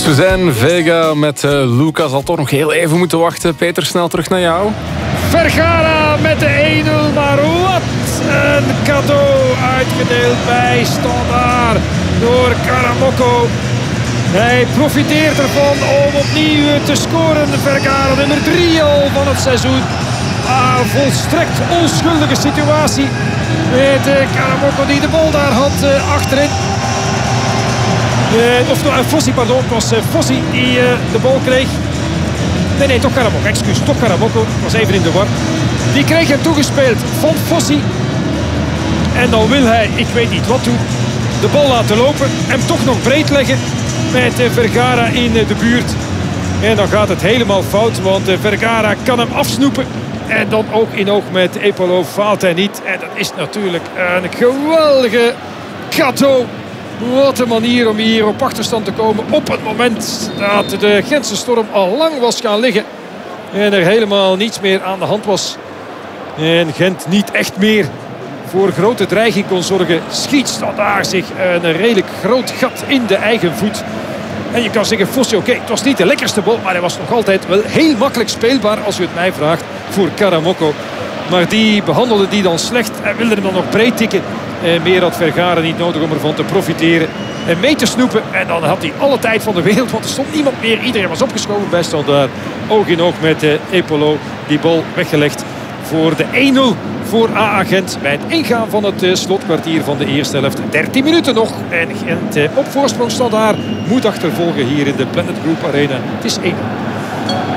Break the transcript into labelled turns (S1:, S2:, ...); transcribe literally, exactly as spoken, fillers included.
S1: Suzanne Vega met uh, Lucas zal toch nog heel even moeten wachten. Peter, snel terug naar jou.
S2: Vergara met de één nul, maar wat een cadeau uitgedeeld bij Standaard door Karamoko. Hij profiteert ervan om opnieuw te scoren. Vergara, nummer drie al van het seizoen. Ah, volstrekt onschuldige situatie met uh, Karamoko die de bal daar had uh, achterin. Uh, of uh, Fossi, pardon. Het was uh, Fossi die uh, de bal kreeg. Nee, nee, toch Karamoko. Excuus, toch Karamoko. Ik was even in de war. Die kreeg hem toegespeeld van Fossi. En dan wil hij, ik weet niet wat doen, de bal laten lopen. Hem toch nog breed leggen met uh, Vergara in uh, de buurt. En dan gaat het helemaal fout, want uh, Vergara kan hem afsnoepen. En dan oog in oog met Epolo faalt hij niet. En dat is natuurlijk een geweldige cadeau. Wat een manier om hier op achterstand te komen op het moment dat de Gentse Storm al lang was gaan liggen. En er helemaal niets meer aan de hand was. En Gent niet echt meer voor grote dreiging kon zorgen. Schiet Standaard zich een redelijk groot gat in de eigen voet. En je kan zeggen, Fossi, oké, okay, het was niet de lekkerste bal, maar hij was nog altijd wel heel makkelijk speelbaar, als u het mij vraagt, voor Karamoko. Maar die behandelde die dan slecht en wilde hem dan nog breed tikken. En meer had Vergara niet nodig om ervan te profiteren en mee te snoepen. En dan had hij alle tijd van de wereld, want er stond niemand meer. Iedereen was opgeschoven bij Standaard. Oog in oog met uh, Epolo. Die bal weggelegd voor de één nul voor A A Gent. Bij het ingaan van het uh, slotkwartier van de eerste helft. dertien minuten nog. En Gent uh, op voorsprong Standaard moet achtervolgen hier in de Planet Group Arena. Het is één nul.